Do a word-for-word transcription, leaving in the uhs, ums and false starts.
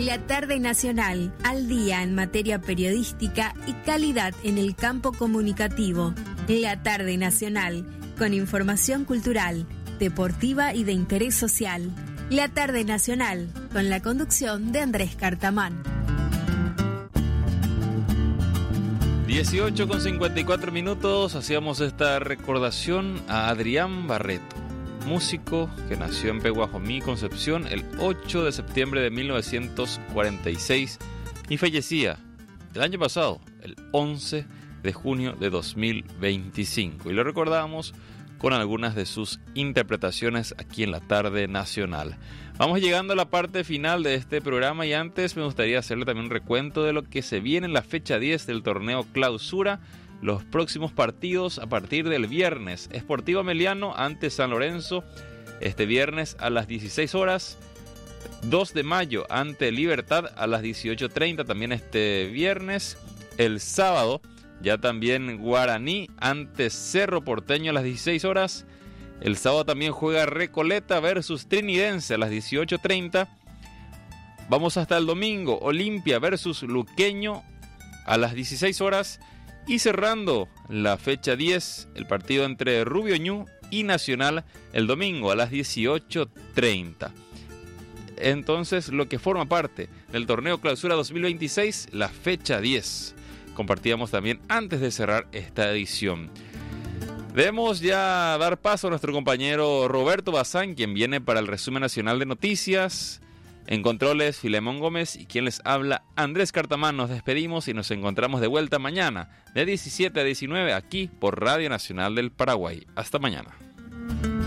La Tarde Nacional, al día en materia periodística y calidad en el campo comunicativo. La Tarde Nacional, con información cultural, deportiva y de interés social. La Tarde Nacional, con la conducción de Andrés Cartamán. dieciocho con cincuenta y cuatro minutos, hacíamos esta recordación a Adrián Barreto, músico que nació en Peguajomí, Concepción, el ocho de septiembre de mil novecientos cuarenta y seis y fallecía el año pasado, el once de junio de dos mil veinticinco. Y lo recordamos con algunas de sus interpretaciones aquí en la Tarde Nacional. Vamos llegando a la parte final de este programa y antes me gustaría hacerle también un recuento de lo que se viene en la fecha diez del torneo Clausura. Los próximos partidos a partir del viernes. Sportivo Meliano ante San Lorenzo este viernes a las dieciséis horas. dos de mayo ante Libertad a las dieciocho treinta también este viernes. El sábado ya también Guaraní ante Cerro Porteño a las dieciséis horas. El sábado también juega Recoleta versus Trinidense a las dieciocho treinta. Vamos hasta el domingo. Olimpia versus Luqueño a las dieciséis horas. Y cerrando la fecha diez, el partido entre Rubio Ñu y Nacional el domingo a las dieciocho treinta. Entonces, lo que forma parte del torneo Clausura dos mil veintiséis, la fecha diez. Compartíamos también antes de cerrar esta edición. Debemos ya dar paso a nuestro compañero Roberto Bazán, quien viene para el resumen nacional de noticias. En controles, Filemón Gómez y quien les habla, Andrés Cartamán. Nos despedimos y nos encontramos de vuelta mañana de diecisiete a diecinueve aquí por Radio Nacional del Paraguay. Hasta mañana.